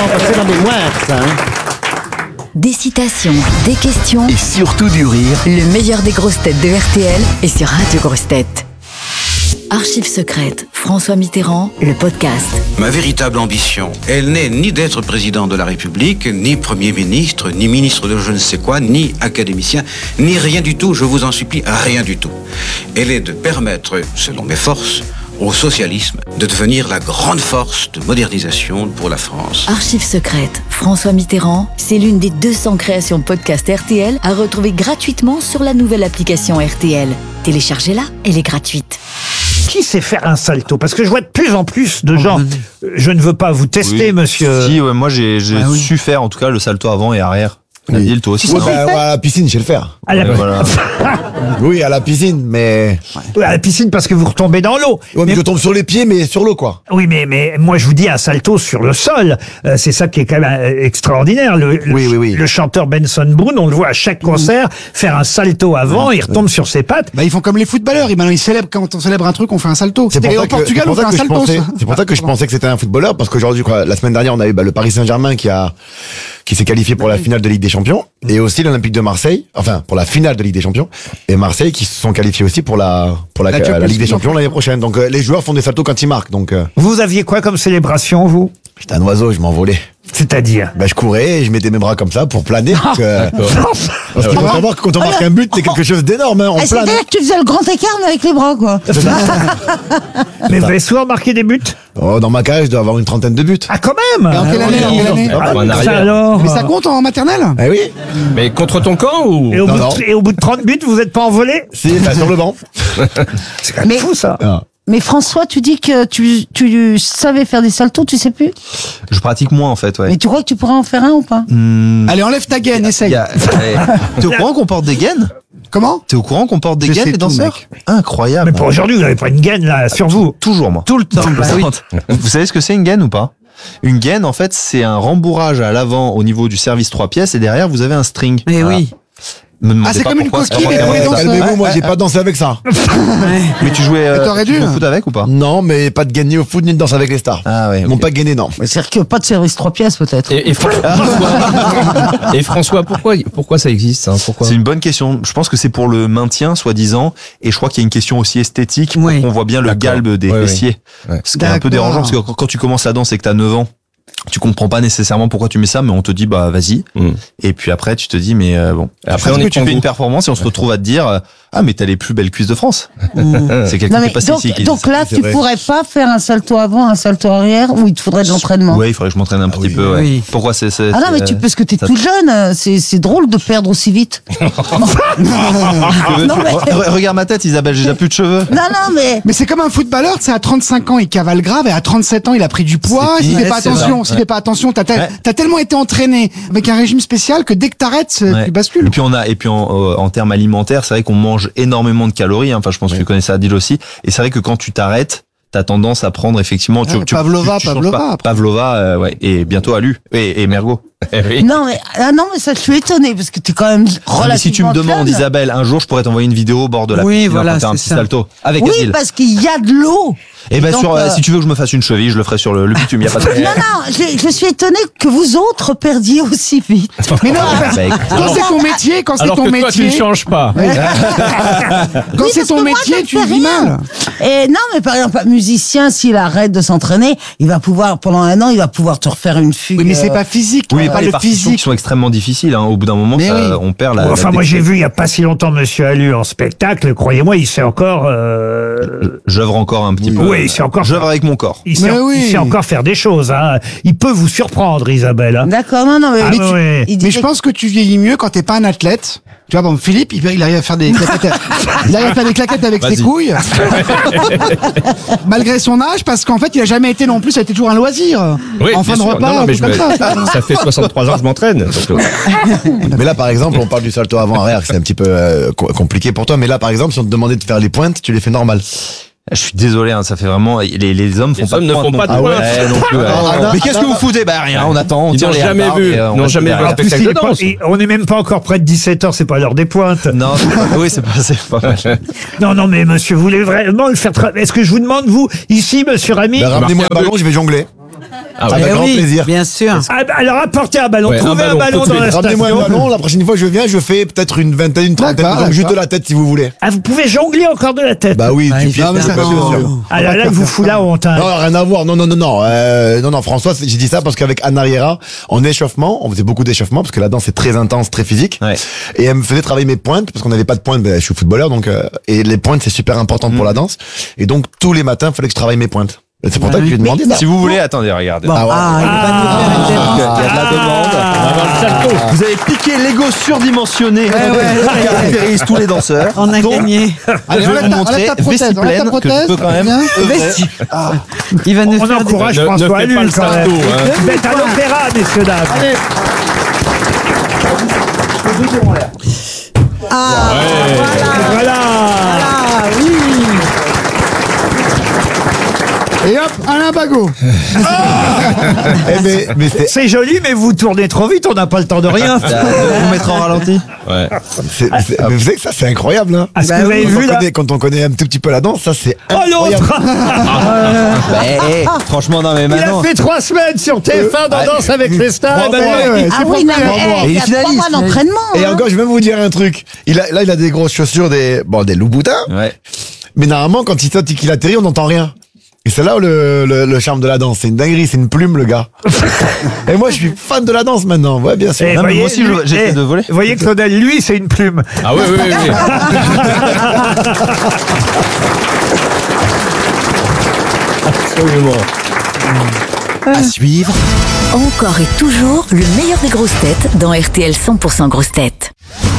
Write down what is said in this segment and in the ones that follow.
passer dans des moires, ça. Des citations, des questions Et surtout du rire. Le meilleur des grosses têtes de RTL est sur Radio Grosses Têtes. Archives secrètes, François Mitterrand, le podcast. Ma véritable ambition, elle n'est ni d'être président de la République, ni Premier ministre, ni ministre de je ne sais quoi, ni académicien, ni rien du tout, je vous en supplie, rien du tout. Elle est de permettre, selon mes forces, au socialisme de devenir la grande force de modernisation pour la France. Archives secrètes, François Mitterrand, c'est l'une des 200 créations podcast RTL à retrouver gratuitement sur la nouvelle application RTL. Téléchargez-la, elle est gratuite. Qui sait faire un salto? Parce que je vois de plus en plus de gens. Je ne veux pas vous tester, monsieur. Si, ouais, moi j'ai su faire en tout cas le salto avant et arrière. Nabil, toi aussi. Ouais, à la piscine, je sais le faire. À la... Voilà. Oui, à la piscine, mais... À la piscine parce que vous retombez dans l'eau. Ouais, mais je tombe sur les pieds, mais sur l'eau, quoi. Oui, mais moi je vous dis un salto sur le sol. C'est ça qui est quand même extraordinaire. Le chanteur Benson Boone, on le voit à chaque concert faire un salto avant, il retombe sur ses pattes. Bah, ils font comme les footballeurs. Maintenant, ils célèbrent, quand on célèbre un truc, on fait un salto. Et au Portugal, on fait un salto. C'est pour ça que je pensais que c'était un footballeur, parce qu'aujourd'hui, la semaine dernière, on a eu le Paris Saint-Germain qui s'est qualifié pour la finale de Ligue des Champions, et aussi l'Olympique de Marseille, enfin pour la finale de Ligue des Champions, et Marseille qui se sont qualifiés aussi pour la Ligue des Champions l'année prochaine. Donc les joueurs font des saltos quand ils marquent. Donc vous aviez quoi comme célébration, vous? J'étais un oiseau, je m'envolais. C'est-à-dire? Je courais et je mettais mes bras comme ça pour planer. Parce qu'il faut savoir que quand on marque un but, c'est quelque chose d'énorme. On plane. C'est-à-dire que tu faisais le grand écart mais avec les bras, quoi. Mais vous avez souvent marqué des buts? Dans ma cage, je dois avoir une 30aine de buts. Ah, quand même! Et en quelle année? Ça alors? Mais ça compte en maternelle? Eh oui. Mais contre ton camp ou? Et au bout de 30 buts, vous n'êtes pas envolé? Si, sur le banc. C'est quand même fou, ça. Mais François, tu dis que tu savais faire des saltos, tu sais plus? Je pratique moins en fait, ouais. Mais tu crois que tu pourrais en faire un ou pas? Allez, enlève ta gaine, essaye. T'es au courant qu'on porte des gaines? Comment? T'es au courant qu'on porte des Je gaines, sais les tout, danseurs? mec. Incroyable. Mais pour aujourd'hui, vous n'avez pas une gaine, là, sur vous? Toujours, moi. Tout le temps. Bah oui. Vous savez ce que c'est une gaine ou pas? Une gaine, en fait, c'est un rembourrage à l'avant au niveau du service 3 pièces et derrière, vous avez un string. Mais Voilà. oui. Me demandez C'est pas comme une pourquoi, coquille, c'est mais pour les vraiment- danseurs. Calmez-vous, moi j'ai pas dansé avec ça. Mais tu jouais t'aurais dû. au foot avec ou pas? Non, mais pas de gagner au foot ni de danse avec les stars. Ah ouais. Ils m'ont ok. pas gagné, non. C'est-à-dire que pas de service 3 pièces, peut-être. Et François, pourquoi ça existe, hein? Pourquoi? C'est une bonne question. Je pense que c'est pour le maintien, soi-disant, et je crois qu'il y a une question aussi esthétique. Oui. On voit bien le D'accord. galbe des Oui, oui. fessiers. Ouais. Ce qui est un peu D'accord. dérangeant parce que quand tu commences la danse et que t'as 9 ans, tu comprends pas nécessairement pourquoi tu mets ça, mais on te dit bah vas-y. Et puis après tu te dis mais bon. Après, on Parce est que tu con fais une goût. performance et on se retrouve à te dire ah mais t'as les plus belles cuisses de France. C'est quelqu'un Non, qui mais est passé donc, ici. Qui donc dit ça. là, c'est tu vrai. pourrais pas faire un salto avant, un salto arrière, ou il te faudrait de l'entraînement? Ouais, il faudrait que je m'entraîne un petit oui. peu. Ouais. Oui. Pourquoi c'est Ah non, mais parce que t'es ça- tout jeune, c'est drôle de perdre aussi vite. Non, mais- Regarde ma tête, Isabelle, j'ai déjà plus de cheveux. Non, mais... Mais c'est comme un footballeur, c'est à 35 ans, il cavale grave, et à 37 ans, il a pris du poids. C'est S'il fait fini. pas Ouais, c'est attention, ça. s'il fait pas attention, t'as tellement été entraîné avec un régime spécial que dès que t'arrêtes, Ouais. tu bascules. Et puis en termes alimentaires, c'est vrai qu'on mange énormément de calories. Enfin, je pense que tu connais ça, Adil aussi. Et c'est vrai que quand tu t'arrêtes, t'as tendance à prendre effectivement. Pavlova, changes Pavlova, pas. après. Pavlova, ouais. Et bientôt Alu et Mergo. Non, mais ça, je suis étonnée, parce que t'es quand même relativement Mais si tu me demandes, jeune. Isabelle, un jour, je pourrais t'envoyer une vidéo au bord de la Oui, piscine voilà, pour faire un c'est petit ça. salto avec Oui, Adil. parce qu'il y a de l'eau. Et ben donc, si tu veux que je me fasse une cheville, je le ferai sur le bitume. Y a pas de. Non, je suis étonnée que vous autres perdiez aussi vite. Mais non, Bah, écoute, quand c'est ton métier, quand c'est Alors ton que toi, tu ne métier, changes pas. quand Oui, c'est parce ton que moi, métier, je ne tu fais vis rien. mal. Et non, mais par exemple, un musicien, s'il arrête de s'entraîner, il va pouvoir, pendant un an, il va pouvoir te refaire une fugue. Oui, mais c'est pas physique, Oui, pas les le partitions qui physique. sont extrêmement difficiles. Au bout d'un moment, Mais oui. on perd la. Enfin, la moi, j'ai dextérité. vu il y a pas si longtemps Monsieur Alu en spectacle. Croyez-moi, il sait encore. J'œuvre encore un petit peu. Oui, il sait encore. J'œuvre avec mon corps. Il sait, Mais oui. il sait encore faire des choses. Hein. Il peut vous surprendre, Isabelle. Hein. D'accord, non, mais, Ah, mais ouais. il Mais disait je pense que tu vieillis mieux quand t'es pas un athlète. Tu vois, bon, Philippe, il arrive à faire des claquettes, il arrive à faire des claquettes avec ses Vas-y. couilles. Malgré son âge, parce qu'en fait, il a jamais été non plus, ça a été toujours un loisir. Oui, En fin bien de sûr. repas, Non, non, un mais truc comme ça. ça fait 63 ans que je m'entraîne. Donc, Mais là, par exemple, on parle du salto avant-arrière, c'est un petit peu compliqué pour toi. Mais là, par exemple, si on te demandait de faire les pointes, tu les fais normal. Je suis désolé, ça fait vraiment les hommes font Les pas hommes de ne pointe font non pas de plus. pointe. Ouais, non plus, ouais. Mais qu'est-ce que vous foutez? Bah rien, on attend, on Ils tire n'ont les jamais hasards vu. et, on Ils n'ont reste jamais vu derrière. un spectacle de danse. On n'est même pas encore près de 17h, c'est pas l'heure des pointes. Non, oui, c'est pas mal. Non, mais monsieur, vous voulez vraiment le faire. Est-ce que je vous demande, vous, ici, monsieur Rami? Ramenez-moi Marquez un un ballon, je vais jongler. Avec grand plaisir. Bien sûr. Ah, bah, alors apportez un ballon, Ouais, trouvez un ballon dans la Ramenez-moi un station. ballon, la prochaine fois que je viens, je fais peut-être une vingtaine, une trentaine, D'accord, donc juste de d'accord. la tête si vous voulez. Ah, vous pouvez jongler encore de la tête. Bah oui, Bah, du pied, évidemment. c'est pas sûr. Ah là, il vous fout la honte. Hein. Non, rien à voir. Non, François, j'ai dit ça parce qu'avec Anna Riera, en échauffement, on faisait beaucoup d'échauffement parce que la danse est très intense, très physique. Ouais. Et elle me faisait travailler mes pointes parce qu'on n'avait pas de pointes. Ben, je suis footballeur, donc et les pointes c'est super important pour la danse. Et donc tous les matins, il fallait que je travaille mes pointes. Et c'est pour ça que je lui ai demandé ça. Si vous voulez, attendez, regardez. Bon, Ah ouais. il va nous faire une Il y a de la demande. Vous avez piqué l'ego surdimensionné qui caractérise tous les danseurs. On a Donc, gagné. Allez, je vais enlève vous ta montrer prothèse, vessie enlève ta pleine que je prothèse. peux quand même Viens. œuvrer. Il va nous On faire des... encourage Ne François fais pas Allul le quand même. salto, hein. Vous êtes à l'opéra, messieurs, dames. Voilà. Ah oui. Et hop, Alain Bagot. Mais c'est C'est joli, mais vous tournez trop vite, on n'a pas le temps de rien. Vous mettre en ralenti. Ouais. mais vous savez que ça c'est incroyable. Hein. Ah, ce que vous avez vu là. Quand on connaît un tout petit peu la danse, ça c'est Oh incroyable. l'autre. Franchement, non mais Il a maintenant. fait 3 semaines sur TF1 dans Danse avec les stars. Bravo, Emmanuel. ouais. Ah oui, non, mais Et il y il a 3 finalise. mois d'entraînement. Et hein. encore, je vais même vous dire un truc. Il a des grosses chaussures, des Louboutins. Ouais. Mais normalement, quand il saute et qu'il atterrit, on n'entend rien. Et c'est là où le charme de la danse. C'est une dinguerie, c'est une plume, le gars. Et moi, je suis fan de la danse maintenant. Ouais, bien sûr. Et Non, mais voyez, moi aussi, lui- j'essaie de voler. Vous voyez, Claudel, lui, c'est une plume. Ah oui, oui, oui. oui. Absolument. À suivre. Encore et toujours le meilleur des grosses têtes dans RTL 100% grosses têtes.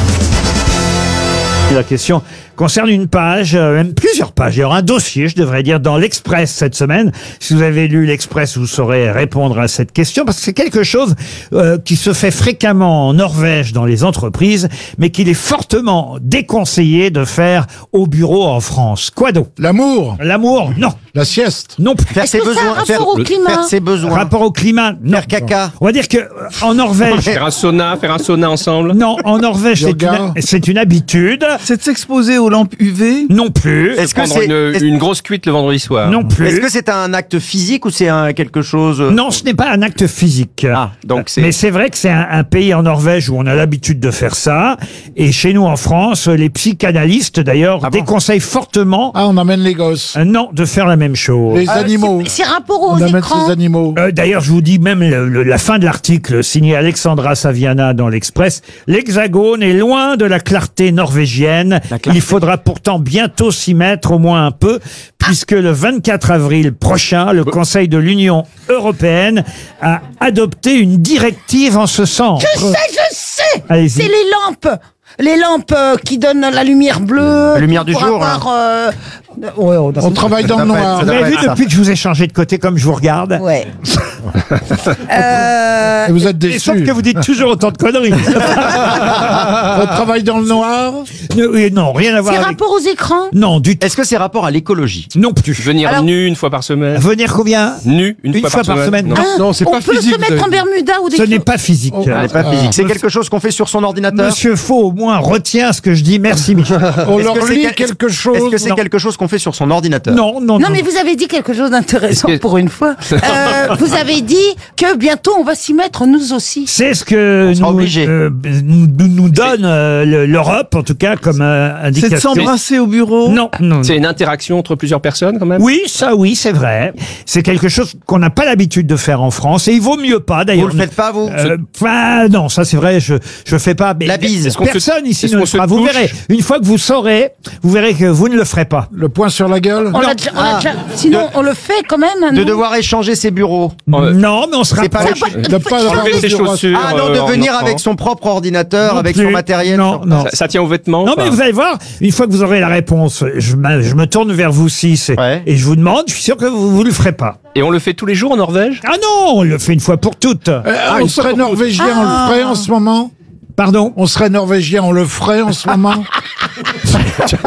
La question concerne une page, même plusieurs pages. Il y aura un dossier, je devrais dire, dans l'Express cette semaine. Si vous avez lu l'Express, vous saurez répondre à cette question parce que c'est quelque chose qui se fait fréquemment en Norvège dans les entreprises, mais qu'il est fortement déconseillé de faire au bureau en France. Quoi donc? L'amour. L'amour? Non. La sieste. Non plus. Faire ses Est-ce que ça a besoins, rapport faire, au climat faire ses besoins. Rapport au climat? Non. Faire caca. On va dire que en Norvège. Faire un sauna ensemble. Non, en Norvège, Yoga. c'est une habitude. C'est de s'exposer aux lampes UV. Non plus. Est-ce que Prendre c'est une grosse cuite le vendredi soir. Non plus. est-ce que c'est un acte physique ou c'est quelque chose Non, ce n'est pas un acte physique. Ah, donc c'est Mais c'est vrai que c'est un pays en Norvège où on a l'habitude de faire ça. Et chez nous en France, les psychanalystes d'ailleurs Ah bon déconseillent fortement Ah, on amène les gosses. non de faire la même chose. Les animaux. C'est rapport aux On amène écrans. ces animaux. D'ailleurs, je vous dis même la fin de l'article signé Alexandra Saviana dans l'Express. L'Hexagone est loin de la clarté norvégienne. Il faudra pourtant bientôt s'y mettre au moins un peu, puisque le 24 avril prochain, le Conseil de l'Union européenne a adopté une directive en ce sens. Je sais. Allez-y. C'est les lampes. Les lampes qui donnent la lumière bleue. La lumière du pour jour, avoir, ouais, On travaille dans le noir. Vous avez vu depuis que je vous ai changé de côté comme je vous regarde? Ouais. Et vous êtes Et sauf déçus. que vous dites toujours autant de conneries. On travaille dans le noir. Non, rien à voir C'est avec... rapport aux écrans. Non, du tout. Est-ce que c'est rapport à l'écologie? Non plus. Venir Alors- nu une fois par semaine. Venir combien? Nu une fois par semaine. Non. Non, c'est On pas peut physique. se mettre en Bermuda ou des Ce n'est choses. pas physique. Oh. Ce n'est pas physique. C'est quelque chose qu'on fait sur son ordinateur? Monsieur Faux, au moins, retient ce que je dis. Merci, Michel. On Est-ce leur que c'est lit quel- quelque chose. Est-ce que c'est Non. quelque chose qu'on fait sur son ordinateur? Non, non, Non, mais vous avez dit quelque chose d'intéressant Est-ce que- pour une fois. Vous avez dit que bientôt on va s'y mettre nous aussi. c'est ce que sera nous, obligé. nous donne l'Europe, en tout cas, comme C'est indication. de s'embrasser au bureau. Non, non. C'est une interaction entre plusieurs personnes quand même. Oui, ça, oui, c'est vrai. C'est quelque chose qu'on n'a pas l'habitude de faire en France, et il vaut mieux pas, Vous d'ailleurs. le faites pas, vous? Enfin, non, ça c'est vrai, je fais pas. Mais La bise. Est-ce qu'on se- personne ici est-ce ne qu'on le se fera. Vous touche verrez. Une fois que vous saurez, vous verrez que vous ne le ferez pas. Le poing sur la gueule. On l'a déjà- Sinon, on le fait quand même. De non devoir échanger ses bureaux. Non, mais on se C'est pas rapproche. De pas avoir Enlever de ses bureau. chaussures. Ah non, de en venir enfant. avec son propre ordinateur, Non avec plus. son matériel. Non, non. Ça tient aux vêtements. Non, quoi. mais vous allez voir, une fois que vous aurez la réponse, je me tourne vers vous six Ouais. et je vous demande, je suis sûr que vous le ferez pas. Et on le fait tous les jours en Norvège. Ah non, on le fait une fois pour toutes. On serait norvégien, on le ferait en ce moment. Pardon? On serait norvégien, on le ferait en ce moment.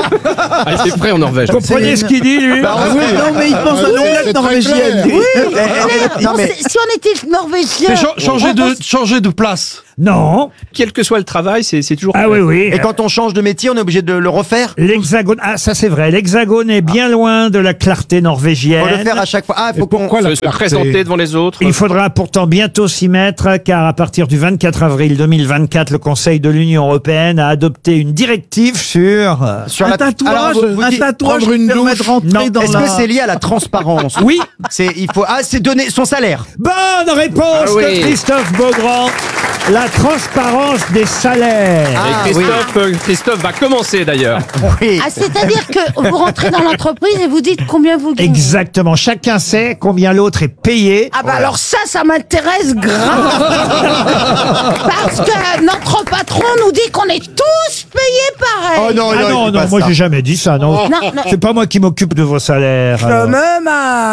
Ah, il fait frais en Norvège. Vous comprenez ce qu'il dit, lui Non, mais il pense à l'omelette norvégienne. Non, si on était norvégien. Changer de place. Non. Quel que soit le travail, c'est toujours. Ah oui, oui. Et quand on change de métier, on est obligé de le refaire? L'Hexagone, ah ça c'est vrai, l'Hexagone est bien loin de la clarté norvégienne. Faut le faire à chaque fois. Ah, faut qu'on Se présenter devant les autres. Il faudra pourtant bientôt s'y mettre, car à partir du 24 avril 2024, le Conseil de l'Union européenne a adopté une directive sur... sur Un la tatouage, Alors, vous un dites tatouage prendre qui permet de rentrer Non. dans Est-ce la... que c'est lié à la transparence? Oui. C'est donner son salaire. Bonne réponse Ah oui. de Christophe Beaugrand. La transparence des salaires. Ah, Et Christophe va commencer d'ailleurs. Oui. Ah, c'est-à-dire que vous rentrez dans l'entreprise et vous dites combien vous gagnez. Exactement. Chacun sait combien l'autre est payé. Ah bah alors ça m'intéresse grave. Parce que notre patron nous dit qu'on est tous payés pareil. Oh non, Ah non, il dit pas moi ça. j'ai jamais dit ça, non. Non, non. C'est pas moi qui m'occupe de vos salaires. alors. même.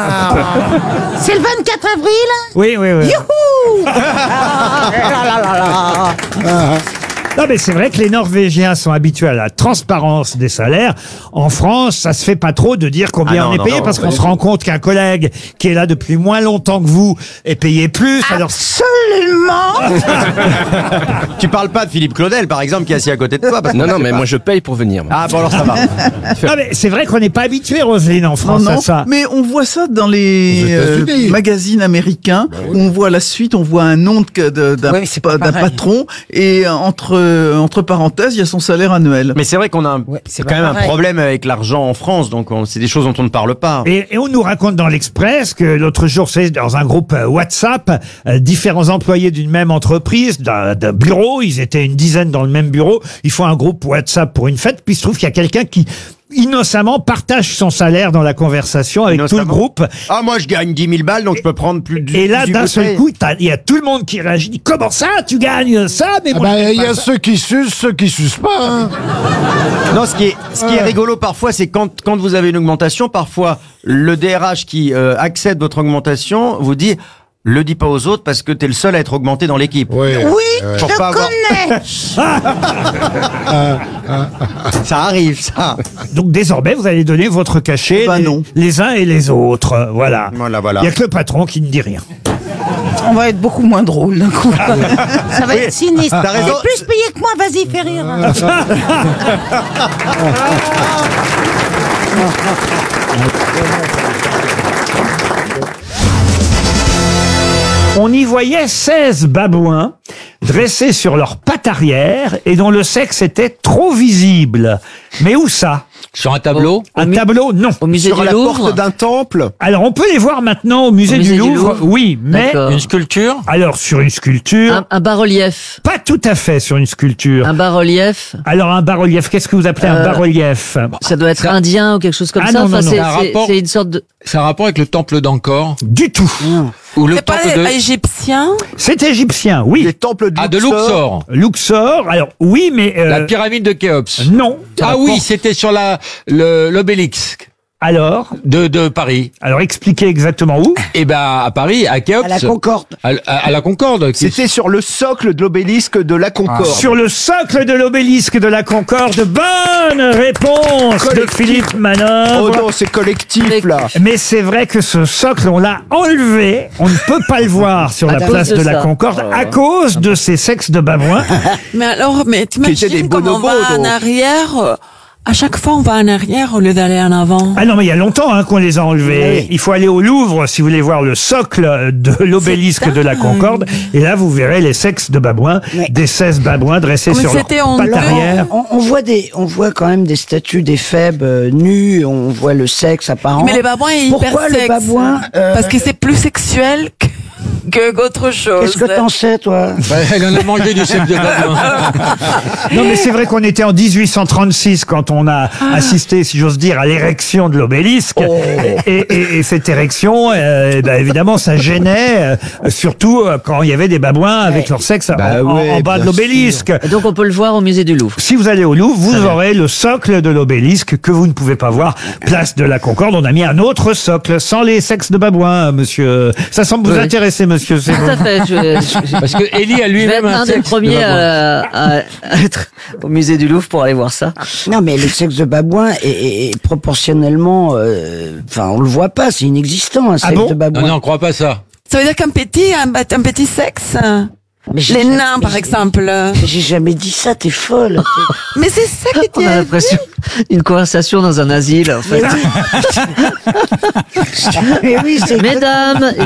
C'est le 24 avril. Oui, oui, oui. Youhou. Ah, là, là, là, là. Non, mais c'est vrai que les Norvégiens sont habitués à la transparence des salaires. En France, ça se fait pas trop de dire combien Ah non, on est non, payé non, parce qu'on ouais. se rend compte qu'un collègue qui est là depuis moins longtemps que vous est payé plus. Alors, Absolument. Tu parles pas de Philippe Claudel, par exemple, qui est assis à côté de toi. Parce qu'on Non, ne non, sait mais pas. moi je paye pour venir. moi. Ah bon, alors ça va. non, mais c'est vrai qu'on n'est pas habitué, Roselyne, en Non, France, à non, ça. mais on voit ça dans les magazines américains. Où on voit la suite, on voit un nom d'un Oui, c'est pas d'un pareil. patron et entre parenthèses, il y a son salaire annuel. Mais c'est vrai qu'on a c'est quand pas même un pareil. problème avec l'argent en France, donc c'est des choses dont on ne parle pas. Et on nous raconte dans l'Express que l'autre jour, c'est dans un groupe WhatsApp, différents employés d'une même entreprise, d'un bureau, ils étaient une dizaine dans le même bureau, ils font un groupe WhatsApp pour une fête, puis il se trouve qu'il y a quelqu'un qui innocemment partage son salaire dans la conversation avec tout le Innocemment. groupe. Ah, moi je gagne 10 000 balles, donc je peux prendre plus de... Et là, du d'un seul côté. coup, il y a tout le monde qui réagit. Dit, comment ça, tu gagnes ça? Mais moi, Il y a ceux qui sucent pas. Hein. Non, ce qui est rigolo parfois, c'est quand vous avez une augmentation, parfois le DRH qui accède votre augmentation vous dit le dis pas aux autres parce que t'es le seul à être augmenté dans l'équipe. Oui. Oui, Pour je pas avoir- connais. Ça arrive, ça. donc désormais, vous allez donner votre cachet Non. les uns et les autres. Voilà. Voilà, voilà. Il y a que le patron qui ne dit rien. On va être beaucoup moins drôle d'un coup. Ça va Oui, être sinistre. t'as raison. T'es plus payé que moi, vas-y, fais rire. On y voyait 16 babouins dressés sur leurs pattes arrière et dont le sexe était trop visible. Mais où ça? Sur un tableau Un tableau, non. Au musée du Louvre d'un temple. Alors, on peut les voir maintenant au musée, du Louvre, oui, mais... D'accord. Une sculpture Alors, sur une sculpture... Un bas-relief. Pas tout à fait sur une sculpture. Un bas-relief. Alors, un bas-relief, qu'est-ce que vous appelez un bas-relief? Ça doit être indien ou quelque chose comme Ah ça. non, non, non. c'est- C'est un c'est rapport- c'est une sorte de... C'est un rapport avec le temple d'Angkor Du tout. Ou le C'est pas temple de... égyptien? C'est égyptien, oui. Les temples de Ah, de Luxor. Luxor, alors oui, mais... La pyramide de Khéops. Non. Ah oui, c'était sur l'obélisque. Alors de Paris. Alors expliquez exactement où. Eh ben à Paris, à Khéops. À la Concorde. À la Concorde. C'était sur le socle de l'obélisque de la Concorde. Sur le socle de l'obélisque de la Concorde. Bonne réponse de Philippe Manœuvre. Oh non, c'est collectif là. Mais c'est vrai que ce socle, on l'a enlevé. On ne peut pas le voir sur la cause place de de la ça. Concorde à cause de ces sexes de babouins. Mais alors, mais Qui étaient des t'imagines comme on bonobos, va en donc. arrière, à chaque fois on va en arrière au lieu d'aller en avant. Ah non, mais il y a longtemps qu'on les a enlevés. Il faut aller au Louvre si vous voulez voir le socle de l'obélisque de la Concorde. Et là, vous verrez les sexes de babouins, des 16 babouins dressés Mais sur leurs c'était pattes honteux. arrière. On voit quand même des statues d'éphèbes nus, on voit le sexe apparent. Mais les babouins est hyper Pourquoi le sexe. babouin Parce que c'est plus sexuel qu'autre chose. Qu'est-ce que t'en sais, toi Elle en a mangé du sexe de babouin. Non, mais c'est vrai qu'on était en 1836 quand on a assisté, si j'ose dire, à l'érection de l'obélisque. Et cette érection, évidemment, ça gênait, surtout quand il y avait des babouins avec leur sexe en bas de l'obélisque. Et donc on peut le voir au musée du Louvre. Si vous allez au Louvre, vous aurez le socle de l'obélisque que vous ne pouvez pas voir. Place de la Concorde, on a mis un autre socle sans les sexes de babouins, monsieur. Ça semble vous intéresser, monsieur Tout Sebon. à fait. Parce que Élie a Je vais lui-même être un des sexe de premiers babouin. à être au musée du Louvre pour aller voir ça. Non, mais le sexe de babouin est proportionnellement, enfin, on le voit pas, c'est inexistant, un sexe de babouin. Non, non, on croit pas ça. Ça veut dire qu'un petit sexe. Mais j'ai Les jamais- nains, par exemple. Mais j'ai jamais dit ça, t'es folle. Mais c'est ça qui On a tient. l'impression d'une conversation dans un asile, en fait. Mais oui, c'est Mesdames